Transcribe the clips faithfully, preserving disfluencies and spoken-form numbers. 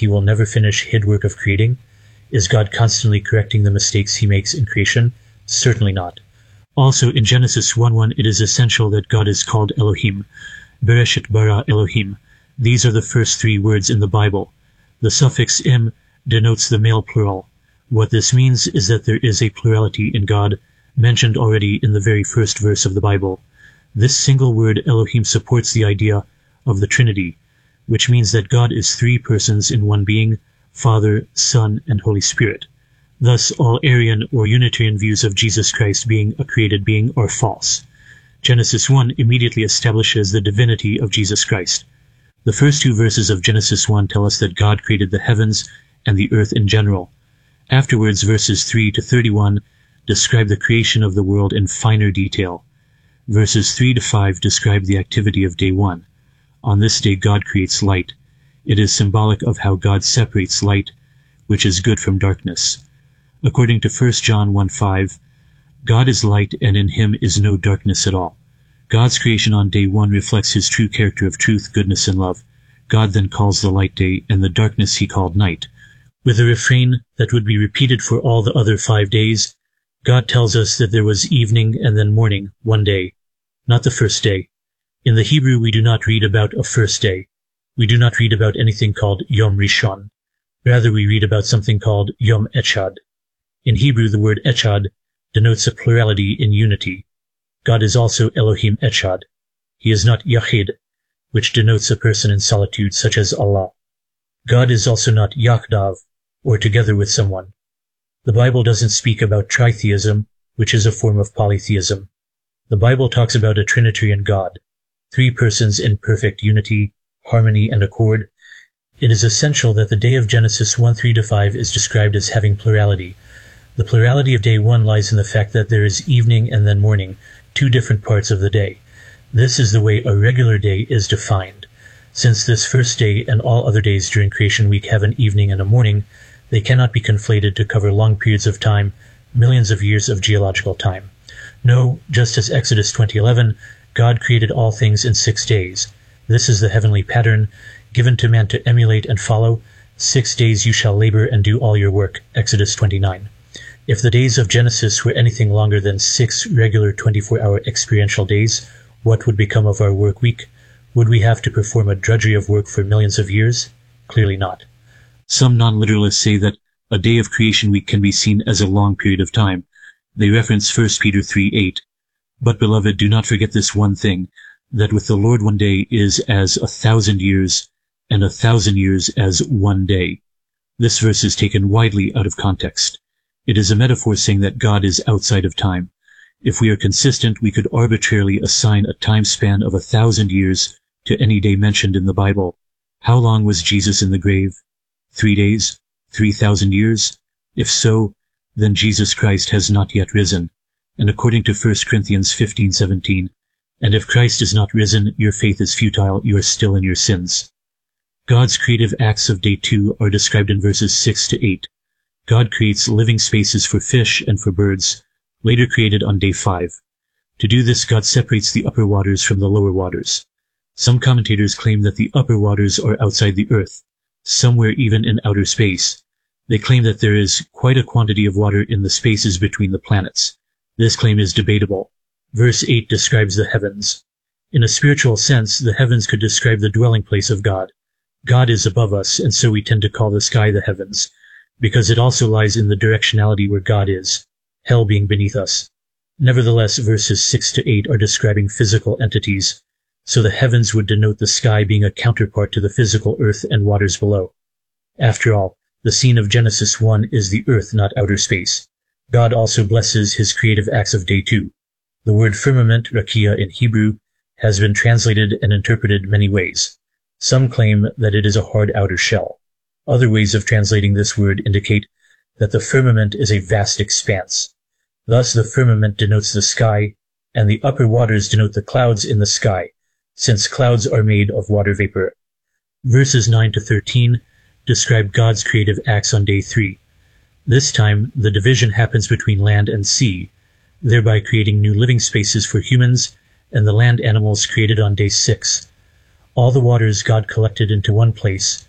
he will never finish his work of creating? Is God constantly correcting the mistakes he makes in creation? Certainly not. Also, in Genesis one one, it is essential that God is called Elohim. Bereshit bara Elohim. These are the first three words in the Bible. The suffix im denotes the male plural. What this means is that there is a plurality in God, mentioned already in the very first verse of the Bible. This single word Elohim supports the idea of the Trinity, which means that God is three persons in one being, Father, Son, and Holy Spirit. Thus, all Arian or Unitarian views of Jesus Christ being a created being are false. Genesis one immediately establishes the divinity of Jesus Christ. The first two verses of Genesis one tell us that God created the heavens and the earth in general. Afterwards, verses three to thirty-one describe the creation of the world in finer detail. Verses three to five describe the activity of day one. On this day God creates light. It is symbolic of how God separates light, which is good, from darkness. According to First John one five, God is light, and in him is no darkness at all. God's creation on day one reflects his true character of truth, goodness, and love. God then calls the light day, and the darkness he called night. With a refrain that would be repeated for all the other five days, God tells us that there was evening and then morning, one day, not the first day. In the Hebrew, we do not read about a first day. We do not read about anything called Yom Rishon. Rather, we read about something called Yom Echad. In Hebrew, the word Echad denotes a plurality in unity. God is also Elohim Echad. He is not Yachid, which denotes a person in solitude, such as Allah. God is also not Yachdav, or together with someone. The Bible doesn't speak about tritheism, which is a form of polytheism. The Bible talks about a Trinitarian God, three persons in perfect unity, harmony, and accord. It is essential that the day of Genesis one three to five is described as having plurality. The plurality of day one lies in the fact that there is evening and then morning, two different parts of the day. This is the way a regular day is defined. Since this first day and all other days during creation week have an evening and a morning, they cannot be conflated to cover long periods of time, millions of years of geological time. No, just as Exodus twenty eleven, God created all things in six days. This is the heavenly pattern given to man to emulate and follow. Six days you shall labor and do all your work. Exodus twenty-nine. If the days of Genesis were anything longer than six regular twenty-four hour experiential days, what would become of our work week? Would we have to perform a drudgery of work for millions of years? Clearly not. Some non-literalists say that a day of creation week can be seen as a long period of time. They reference First Peter three eight. But, beloved, do not forget this one thing, that with the Lord one day is as a thousand years, and a thousand years as one day. This verse is taken widely out of context. It is a metaphor saying that God is outside of time. If we are consistent, we could arbitrarily assign a time span of a thousand years to any day mentioned in the Bible. How long was Jesus in the grave? Three days? Three thousand years? If so, then Jesus Christ has not yet risen. And according to First Corinthians fifteen seventeen, and if Christ is not risen, your faith is futile, you are still in your sins. God's creative acts of day two are described in verses six to eight. God creates living spaces for fish and for birds, later created on day five. To do this, God separates the upper waters from the lower waters. Some commentators claim that the upper waters are outside the earth, somewhere even in outer space. They claim that there is quite a quantity of water in the spaces between the planets. This claim is debatable. Verse eight describes the heavens. In a spiritual sense, the heavens could describe the dwelling place of God. God is above us, and so we tend to call the sky the heavens, because it also lies in the directionality where God is, hell being beneath us. Nevertheless, verses six to eight are describing physical entities, so the heavens would denote the sky being a counterpart to the physical earth and waters below. After all, the scene of Genesis one is the earth, not outer space. God also blesses his creative acts of day two. The word firmament, rakia in Hebrew, has been translated and interpreted many ways. Some claim that it is a hard outer shell. Other ways of translating this word indicate that the firmament is a vast expanse. Thus the firmament denotes the sky, and the upper waters denote the clouds in the sky, since clouds are made of water vapor. Verses nine to thirteen describe God's creative acts on day three. This time, the division happens between land and sea, thereby creating new living spaces for humans and the land animals created on day six. All the waters God collected into one place,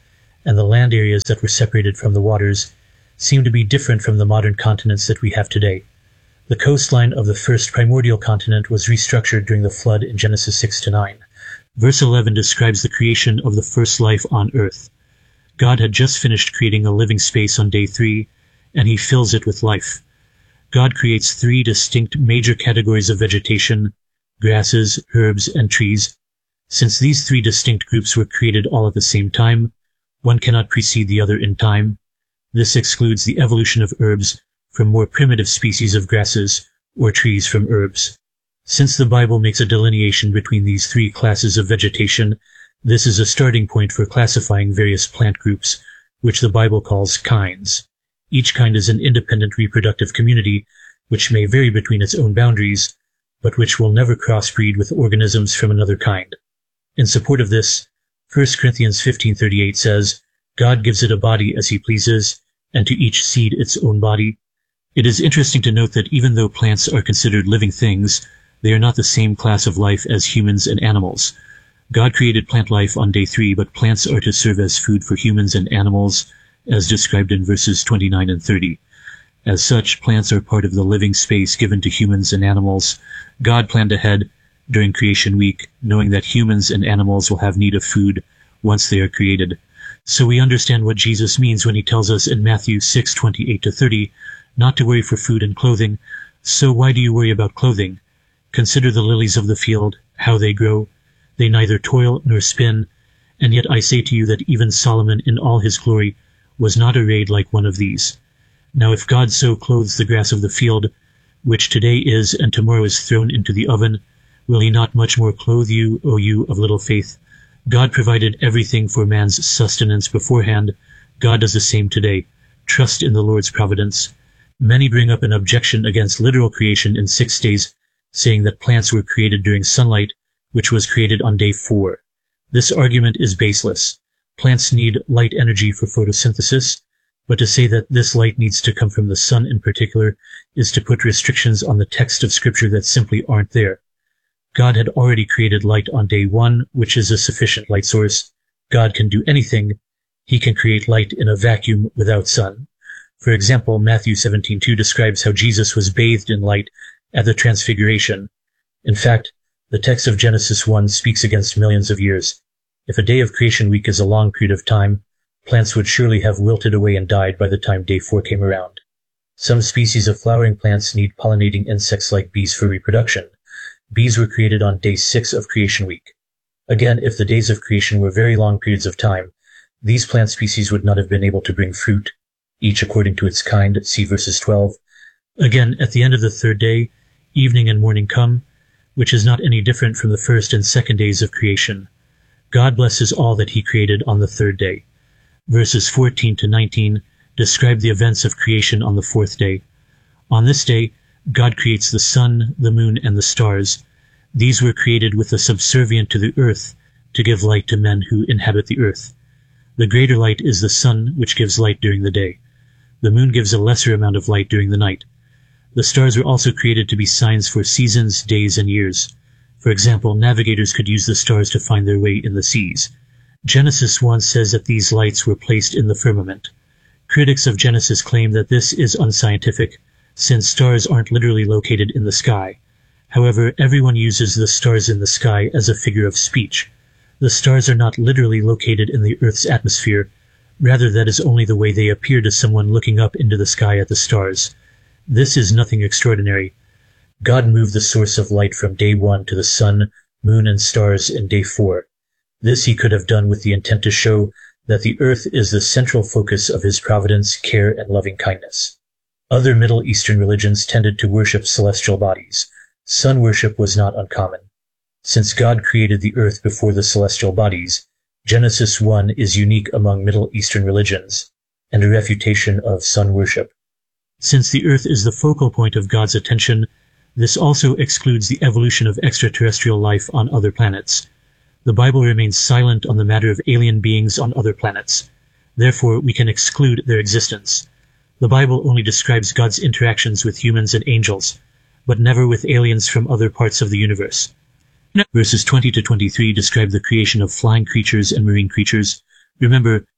and the land areas that were separated from the waters seem to be different from the modern continents that we have today. The coastline of the first primordial continent was restructured during the flood in Genesis six to nine. Verse eleven describes the creation of the first life on earth. God had just finished creating a living space on day three, and he fills it with life. God creates three distinct major categories of vegetation: grasses, herbs, and trees. Since these three distinct groups were created all at the same time, one cannot precede the other in time. This excludes the evolution of herbs from more primitive species of grasses, or trees from herbs. Since the Bible makes a delineation between these three classes of vegetation, this is a starting point for classifying various plant groups, which the Bible calls kinds. Each kind is an independent reproductive community, which may vary between its own boundaries, but which will never crossbreed with organisms from another kind. In support of this, First Corinthians fifteen thirty-eight says, God gives it a body as he pleases, and to each seed its own body. It is interesting to note that even though plants are considered living things, they are not the same class of life as humans and animals. God created plant life on day three, but plants are to serve as food for humans and animals, as described in verses twenty-nine and thirty. As such, plants are part of the living space given to humans and animals. God planned ahead during creation week, knowing that humans and animals will have need of food once they are created. So we understand what Jesus means when he tells us in Matthew six twenty-eight to thirty, not to worry for food and clothing. So why do you worry about clothing? Consider the lilies of the field, how they grow. They neither toil nor spin, and yet I say to you that even Solomon in all his glory was not arrayed like one of these. Now if God so clothes the grass of the field, which today is and tomorrow is thrown into the oven, will he not much more clothe you, O you of little faith? God provided everything for man's sustenance beforehand. God does the same today. Trust in the Lord's providence. Many bring up an objection against literal creation in six days, saying that plants were created during sunlight, which was created on day four. This argument is baseless. Plants need light energy for photosynthesis, but to say that this light needs to come from the sun in particular is to put restrictions on the text of Scripture that simply aren't there. God had already created light on day one, which is a sufficient light source. God can do anything. He can create light in a vacuum without sun. For example, Matthew seventeen two describes how Jesus was bathed in light at the Transfiguration. In fact, the text of Genesis one speaks against millions of years. If a day of creation week is a long period of time, plants would surely have wilted away and died by the time day four came around. Some species of flowering plants need pollinating insects like bees for reproduction. Bees were created on day six of creation week. Again, if the days of creation were very long periods of time, these plant species would not have been able to bring fruit, each according to its kind, see verses twelve. Again, at the end of the third day, evening and morning come, which is not any different from the first and second days of creation. God blesses all that he created on the third day. Verses fourteen to nineteen describe the events of creation on the fourth day. On this day, God creates the sun, the moon, and the stars. These were created with a subservient to the earth to give light to men who inhabit the earth. The greater light is the sun, which gives light during the day. The moon gives a lesser amount of light during the night. The stars were also created to be signs for seasons, days, and years. For example, navigators could use the stars to find their way in the seas. Genesis one says that these lights were placed in the firmament. Critics of Genesis claim that this is unscientific, since stars aren't literally located in the sky. However, everyone uses the stars in the sky as a figure of speech. The stars are not literally located in the Earth's atmosphere. Rather, that is only the way they appear to someone looking up into the sky at the stars. This is nothing extraordinary. God moved the source of light from day one to the sun, moon, and stars in day four. This he could have done with the intent to show that the earth is the central focus of his providence, care, and loving kindness. Other Middle Eastern religions tended to worship celestial bodies. Sun worship was not uncommon. Since God created the earth before the celestial bodies, Genesis one is unique among Middle Eastern religions, and a refutation of sun worship. Since the earth is the focal point of God's attention, this also excludes the evolution of extraterrestrial life on other planets. The Bible remains silent on the matter of alien beings on other planets. Therefore, we can exclude their existence. The Bible only describes God's interactions with humans and angels, but never with aliens from other parts of the universe. Verses twenty to twenty-three describe the creation of flying creatures and marine creatures. Remember,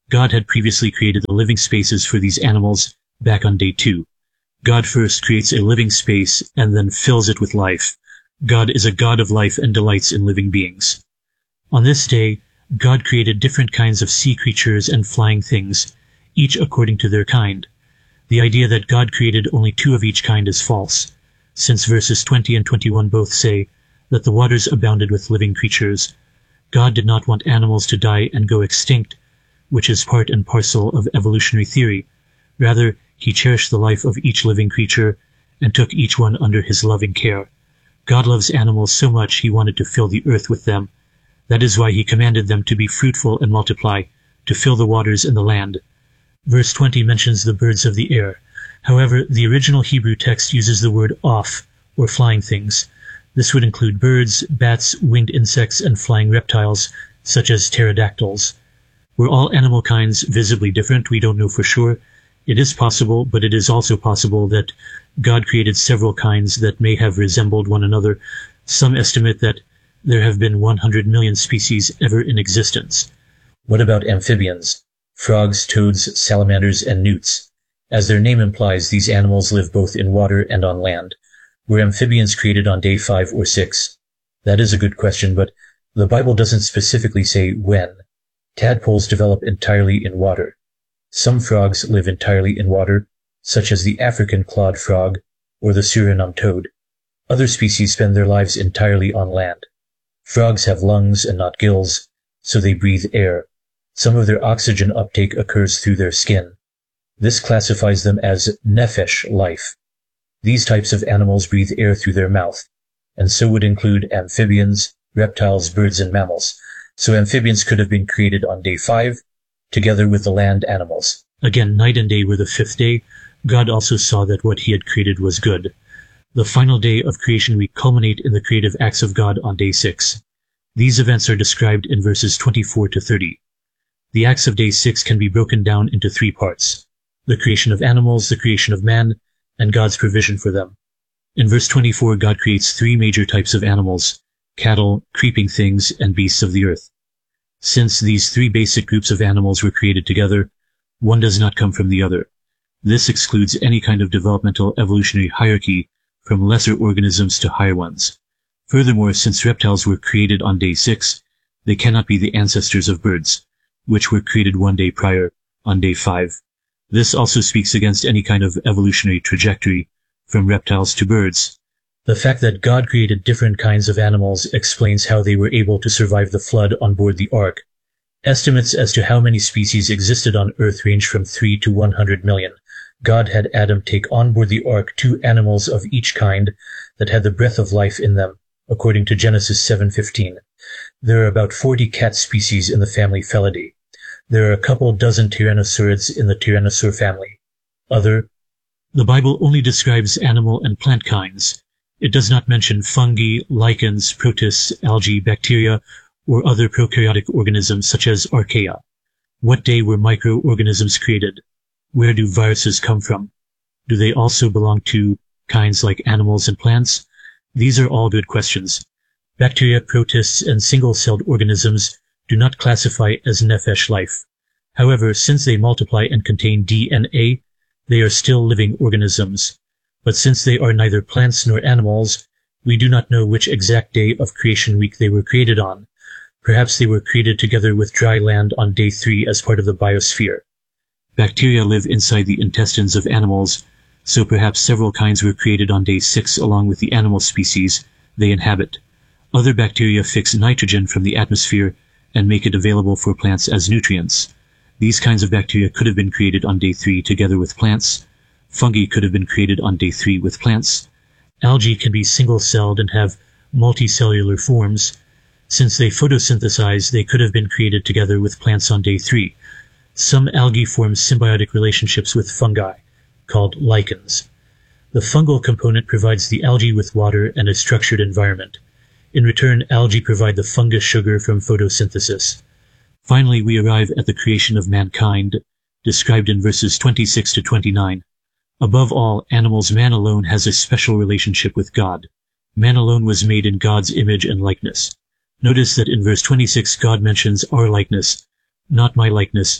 God had previously created the living spaces for these animals back on day two. God first creates a living space and then fills it with life. God is a God of life and delights in living beings. On this day, God created different kinds of sea creatures and flying things, each according to their kind. The idea that God created only two of each kind is false, since verses twenty and twenty-one both say that the waters abounded with living creatures. God did not want animals to die and go extinct, which is part and parcel of evolutionary theory. Rather, he cherished the life of each living creature and took each one under his loving care. God loves animals so much he wanted to fill the earth with them. That is why he commanded them to be fruitful and multiply, to fill the waters and the land. Verse twenty mentions the birds of the air. However, the original Hebrew text uses the word off, or flying things. This would include birds, bats, winged insects, and flying reptiles, such as pterodactyls. Were all animal kinds visibly different? We don't know for sure. It is possible, but it is also possible that God created several kinds that may have resembled one another. Some estimate that there have been one hundred million species ever in existence. What about amphibians? Frogs, toads, salamanders, and newts. As their name implies, these animals live both in water and on land. Were amphibians created on day five or six? That is a good question, but the Bible doesn't specifically say when. Tadpoles develop entirely in water. Some frogs live entirely in water, such as the African clawed frog or the Suriname toad. Other species spend their lives entirely on land. Frogs have lungs and not gills, so they breathe air. Some of their oxygen uptake occurs through their skin. This classifies them as nephesh life. These types of animals breathe air through their mouth, and so would include amphibians, reptiles, birds, and mammals. So amphibians could have been created on day five, together with the land animals. Again, night and day were the fifth day. God also saw that what he had created was good. The final day of creation week culminate in the creative acts of God on day six. These events are described in verses twenty-four to thirty. The acts of day six can be broken down into three parts: the creation of animals, the creation of man, and God's provision for them. In verse twenty-four, God creates three major types of animals: cattle, creeping things, and beasts of the earth. Since these three basic groups of animals were created together, one does not come from the other. This excludes any kind of developmental evolutionary hierarchy from lesser organisms to higher ones. Furthermore, since reptiles were created on day six, they cannot be the ancestors of birds, which were created one day prior, on day five. This also speaks against any kind of evolutionary trajectory from reptiles to birds. The fact that God created different kinds of animals explains how they were able to survive the flood on board the ark. Estimates as to how many species existed on Earth range from three to one hundred million. God had Adam take on board the ark two animals of each kind that had the breath of life in them, according to Genesis seven fifteen. There are about forty cat species in the family Felidae. There are a couple dozen tyrannosaurids in the Tyrannosaur family. Other, the Bible only describes animal and plant kinds. It does not mention fungi, lichens, protists, algae, bacteria, or other prokaryotic organisms such as archaea. What day were microorganisms created? Where do viruses come from? Do they also belong to kinds like animals and plants? These are all good questions. Bacteria, protists, and single-celled organisms do not classify as nephesh life. However, since they multiply and contain D N A, they are still living organisms. But since they are neither plants nor animals, we do not know which exact day of creation week they were created on. Perhaps they were created together with dry land on day three as part of the biosphere. Bacteria live inside the intestines of animals, so perhaps several kinds were created on day six along with the animal species they inhabit. Other bacteria fix nitrogen from the atmosphere and make it available for plants as nutrients. These kinds of bacteria could have been created on day three together with plants. Fungi could have been created on day three with plants. Algae can be single-celled and have multicellular forms. Since they photosynthesize, they could have been created together with plants on day three. Some algae form symbiotic relationships with fungi, called lichens. The fungal component provides the algae with water and a structured environment. In return, algae provide the fungus sugar from photosynthesis. Finally, we arrive at the creation of mankind, described in verses twenty-six to twenty-nine. Above all animals, man alone has a special relationship with God. Man alone was made in God's image and likeness. Notice that in verse twenty-six God mentions our likeness, not my likeness,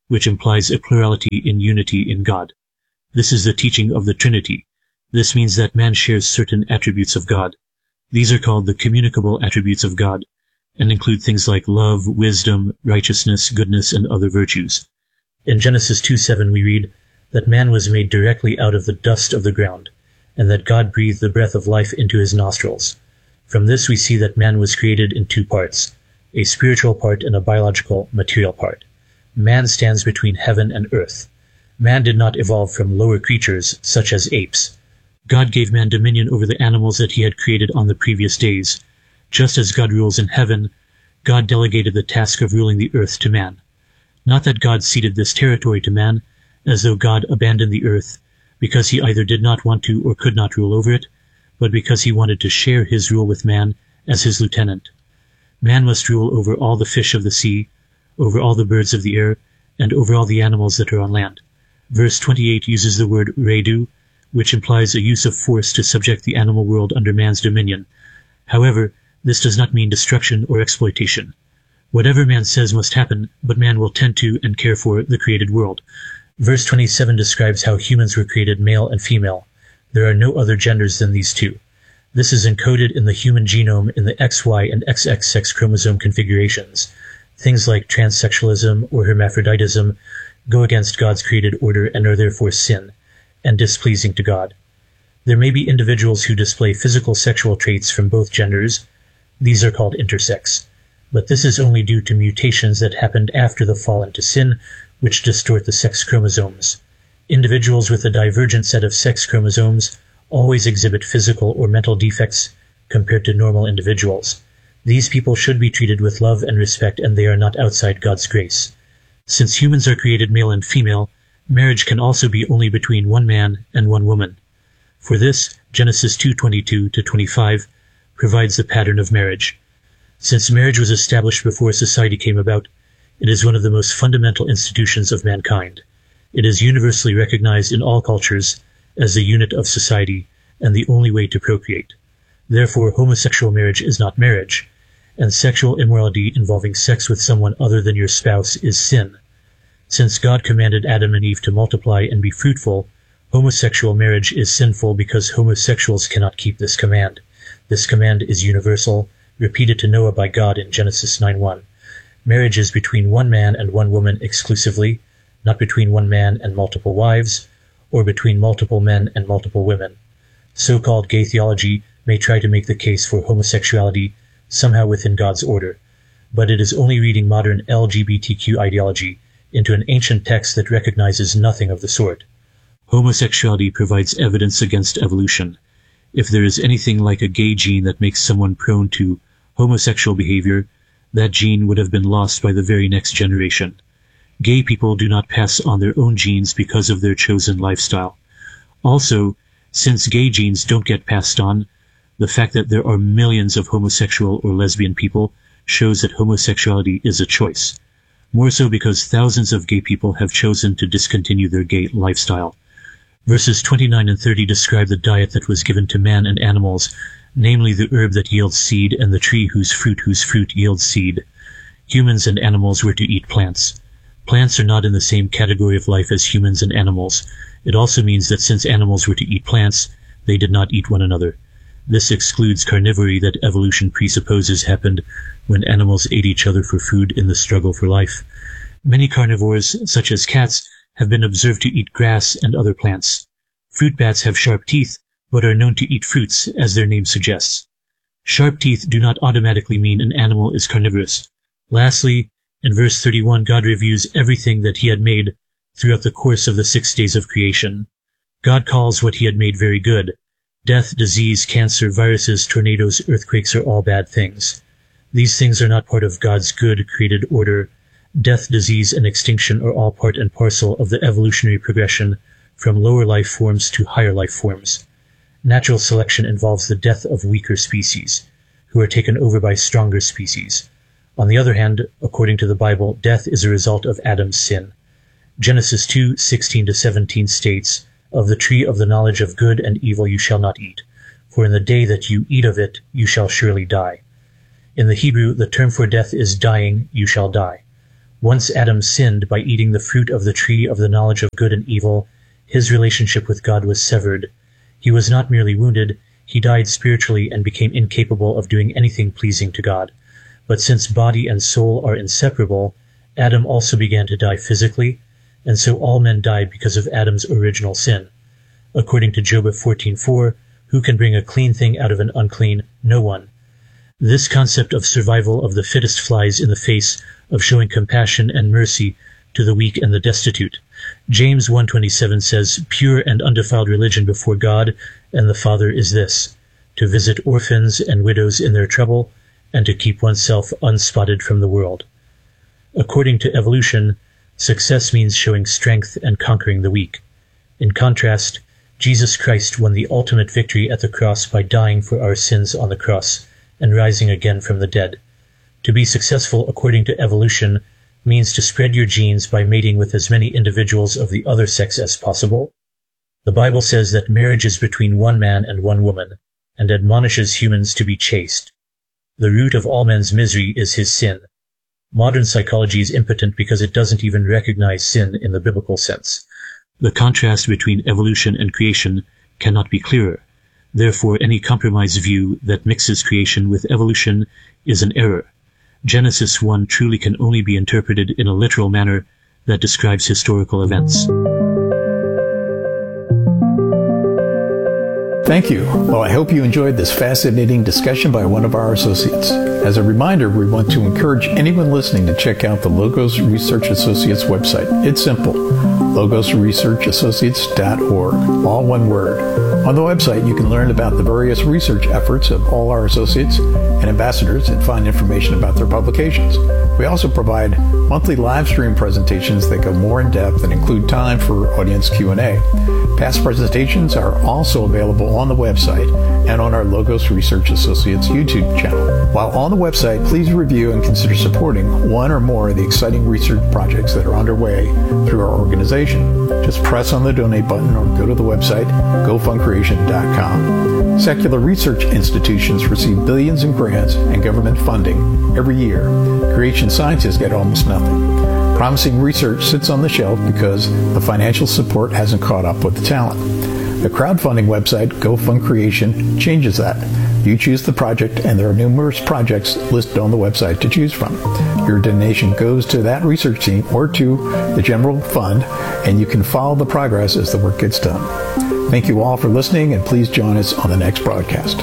which implies a plurality in unity in God. This is the teaching of the Trinity. This means that man shares certain attributes of God. These are called the communicable attributes of God, and include things like love, wisdom, righteousness, goodness, and other virtues. In Genesis two seven we read that man was made directly out of the dust of the ground, and that God breathed the breath of life into his nostrils. From this we see that man was created in two parts, a spiritual part and a biological, material part. Man stands between heaven and earth. Man did not evolve from lower creatures, such as apes. God gave man dominion over the animals that he had created on the previous days. Just as God rules in heaven, God delegated the task of ruling the earth to man. Not that God ceded this territory to man, as though God abandoned the earth, because he either did not want to or could not rule over it, but because he wanted to share his rule with man as his lieutenant. Man must rule over all the fish of the sea, over all the birds of the air, and over all the animals that are on land. Verse twenty-eight uses the word redu, which implies a use of force to subject the animal world under man's dominion. However, this does not mean destruction or exploitation. Whatever man says must happen, but man will tend to and care for the created world. Verse twenty-seven describes how humans were created male and female. There are no other genders than these two. This is encoded in the human genome in the X Y and X X sex chromosome configurations. Things like transsexualism or hermaphroditism go against God's created order and are therefore sin, and displeasing to God. There may be individuals who display physical sexual traits from both genders. These are called intersex. But this is only due to mutations that happened after the fall into sin, which distort the sex chromosomes. Individuals with a divergent set of sex chromosomes always exhibit physical or mental defects compared to normal individuals. These people should be treated with love and respect, and they are not outside God's grace. Since humans are created male and female, marriage can also be only between one man and one woman. For this, Genesis two twenty-two to twenty-five provides the pattern of marriage. Since marriage was established before society came about, it is one of the most fundamental institutions of mankind. It is universally recognized in all cultures as the unit of society and the only way to procreate. Therefore, homosexual marriage is not marriage, and sexual immorality involving sex with someone other than your spouse is sin. Since God commanded Adam and Eve to multiply and be fruitful, homosexual marriage is sinful because homosexuals cannot keep this command. This command is universal, repeated to Noah by God in Genesis nine one. Marriage is between one man and one woman exclusively, not between one man and multiple wives, or between multiple men and multiple women. So-called gay theology may try to make the case for homosexuality somehow within God's order, but it is only reading modern L G B T Q ideology into an ancient text that recognizes nothing of the sort. Homosexuality provides evidence against evolution. If there is anything like a gay gene that makes someone prone to homosexual behavior, that gene would have been lost by the very next generation. Gay people do not pass on their own genes because of their chosen lifestyle. Also, since gay genes don't get passed on, the fact that there are millions of homosexual or lesbian people shows that homosexuality is a choice. More so because thousands of gay people have chosen to discontinue their gay lifestyle. Verses twenty-nine and thirty describe the diet that was given to man and animals, namely the herb that yields seed and the tree whose fruit whose fruit yields seed. Humans and animals were to eat plants. Plants are not in the same category of life as humans and animals. It also means that since animals were to eat plants, they did not eat one another. This excludes carnivory that evolution presupposes happened when animals ate each other for food in the struggle for life. Many carnivores, such as cats, have been observed to eat grass and other plants. Fruit bats have sharp teeth, but are known to eat fruits, as their name suggests. Sharp teeth do not automatically mean an animal is carnivorous. Lastly, in verse thirty-one, God reviews everything that he had made throughout the course of the six days of creation. God calls what he had made very good. Death, disease, cancer, viruses, tornadoes, earthquakes are all bad things. These things are not part of God's good created order. Death, disease, and extinction are all part and parcel of the evolutionary progression from lower life forms to higher life forms. Natural selection involves the death of weaker species, who are taken over by stronger species. On the other hand, according to the Bible, death is a result of Adam's sin. Genesis two sixteen to seventeen states, "Of the tree of the knowledge of good and evil you shall not eat, for in the day that you eat of it you shall surely die." In the Hebrew, the term for death is dying, you shall die. Once Adam sinned by eating the fruit of the tree of the knowledge of good and evil, his relationship with God was severed. He was not merely wounded, he died spiritually and became incapable of doing anything pleasing to God. But since body and soul are inseparable, Adam also began to die physically, and so all men died because of Adam's original sin. According to Job fourteen four, who can bring a clean thing out of an unclean? No one. This concept of survival of the fittest flies in the face of showing compassion and mercy to the weak and the destitute. James one twenty-seven says, "Pure and undefiled religion before God and the Father is this, to visit orphans and widows in their trouble, and to keep oneself unspotted from the world." According to evolution, success means showing strength and conquering the weak. In contrast, Jesus Christ won the ultimate victory at the cross by dying for our sins on the cross and rising again from the dead. To be successful according to evolution means to spread your genes by mating with as many individuals of the other sex as possible. The Bible says that marriage is between one man and one woman, and admonishes humans to be chaste. The root of all men's misery is his sin. Modern psychology is impotent because it doesn't even recognize sin in the biblical sense. The contrast between evolution and creation cannot be clearer. Therefore, any compromised view that mixes creation with evolution is an error. Genesis one truly can only be interpreted in a literal manner that describes historical events. Thank you. Well, I hope you enjoyed this fascinating discussion by one of our associates. As a reminder, we want to encourage anyone listening to check out the Logos Research Associates website. It's simple, logos research associates dot org, all one word. On the website, you can learn about the various research efforts of all our associates and ambassadors and find information about their publications. We also provide monthly live stream presentations that go more in depth and include time for audience Q and A. Past presentations are also available on the website and on our Logos Research Associates YouTube channel. While on the website, please review and consider supporting one or more of the exciting research projects that are underway through our organization. Just press on the donate button or go to the website, go fund creation dot com. Secular research institutions receive billions in grants and government funding every year. Creation scientists get almost nothing. Promising research sits on the shelf because the financial support hasn't caught up with the talent. The crowdfunding website, GoFund Creation, changes that. You choose the project, and there are numerous projects listed on the website to choose from. Your donation goes to that research team or to the general fund, and you can follow the progress as the work gets done. Thank you all for listening, and please join us on the next broadcast.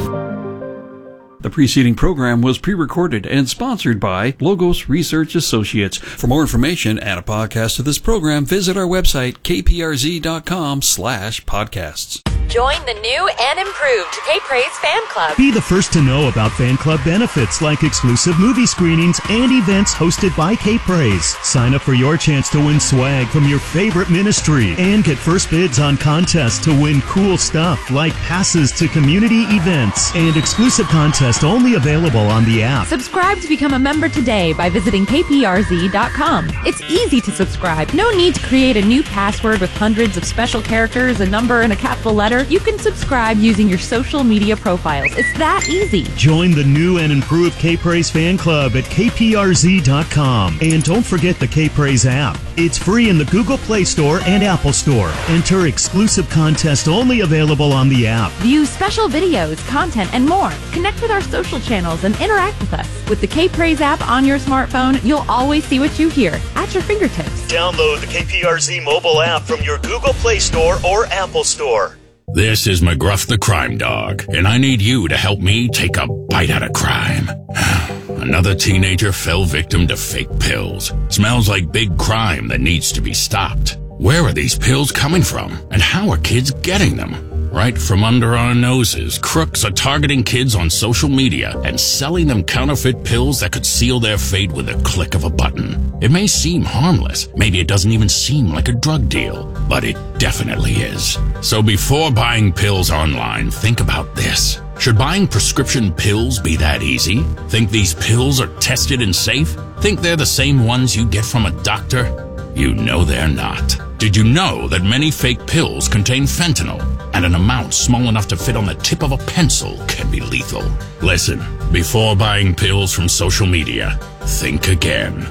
The preceding program was pre-recorded and sponsored by Logos Research Associates. For more information and a podcast of this program, visit our website, k p r z dot com slash podcasts. Join the new and improved K-Praise Fan Club. Be the first to know about fan club benefits like exclusive movie screenings and events hosted by K-Praise. Sign up for your chance to win swag from your favorite ministry and get first bids on contests to win cool stuff like passes to community events and exclusive contests only available on the app. Subscribe to become a member today by visiting k p r z dot com. It's easy to subscribe. No need to create a new password with hundreds of special characters, a number, and a capital letter. You can subscribe using your social media profiles. It's that easy. Join the new and improved K-Praise Fan Club at k p r z dot com. And don't forget the K-Praise app. It's free in the Google Play Store and Apple Store. Enter exclusive contests only available on the app. View special videos, content, and more. Connect with our social channels and interact with us. With the K-Praise app on your smartphone, you'll always see what you hear at your fingertips. Download the K P R Z mobile app from your Google Play Store or Apple Store. This is McGruff the Crime Dog, and I need you to help me take a bite out of crime. Another teenager fell victim to fake pills. Smells like big crime that needs to be stopped. Where are these pills coming from, and how are kids getting them? Right from under our noses, crooks are targeting kids on social media and selling them counterfeit pills that could seal their fate with a click of a button. It may seem harmless, maybe it doesn't even seem like a drug deal, but it definitely is. So before buying pills online, think about this. Should buying prescription pills be that easy? Think these pills are tested and safe? Think they're the same ones you get from a doctor? You know they're not. Did you know that many fake pills contain fentanyl, and an amount small enough to fit on the tip of a pencil can be lethal? Listen, before buying pills from social media, think again.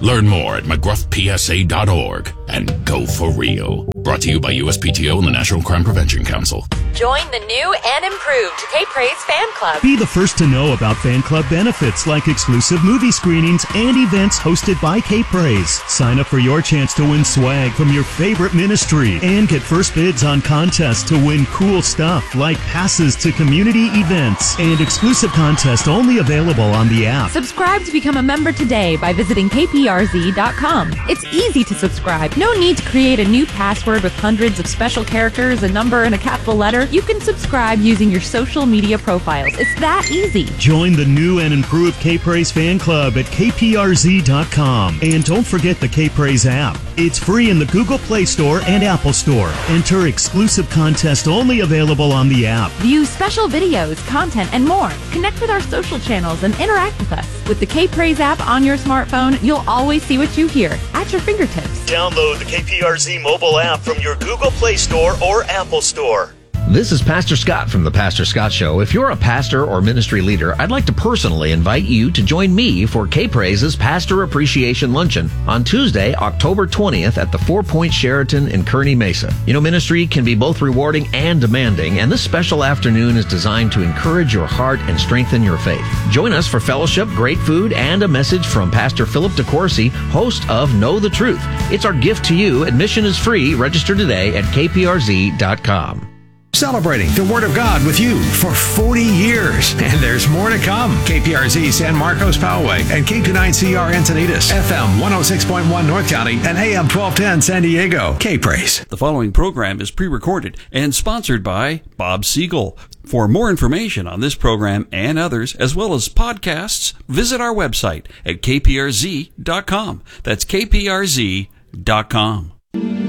Learn more at mcgruff p s a dot org and go for real. Brought to you by U S P T O and the National Crime Prevention Council. Join the new and improved K-Praise Fan Club. Be the first to know about fan club benefits like exclusive movie screenings and events hosted by K-Praise. Sign up for your chance to win swag from your favorite ministry and get first bids on contests to win cool stuff like passes to community events and exclusive contests only available on the app. Subscribe to become a member today by visiting k p r z dot com. It's easy to subscribe. No need to create a new password with hundreds of special characters, a number, and a capital letter. You can subscribe using your social media profiles. It's that easy. Join the new and improved K-Praise fan club at k p r z dot com. And don't forget the K-Praise app. It's free in the Google Play Store and Apple Store. Enter exclusive contest only available on the app. View special videos, content, and more. Connect with our social channels and interact with us. With the K-Praise app on your smartphone, you'll always see what you hear at your fingertips. Download the K P R Z mobile app from your Google Play Store or Apple Store. This is Pastor Scott from The Pastor Scott Show. If you're a pastor or ministry leader, I'd like to personally invite you to join me for K-Praise's Pastor Appreciation Luncheon on Tuesday, October twentieth at the Four Point Sheraton in Kearney Mesa. You know, ministry can be both rewarding and demanding, and this special afternoon is designed to encourage your heart and strengthen your faith. Join us for fellowship, great food, and a message from Pastor Philip DeCourcy, host of Know the Truth. It's our gift to you. Admission is free. Register today at k p r z dot com. Celebrating the Word of God with you for forty years. And there's more to come. K P R Z San Marcos Poway and K two nine C R Encinitas, F M one oh six point one North County and A M twelve ten San Diego. K-Praise. The following program is pre-recorded and sponsored by Bob Siegel. For more information on this program and others, as well as podcasts, visit our website at k p r z dot com. That's k p r z dot com.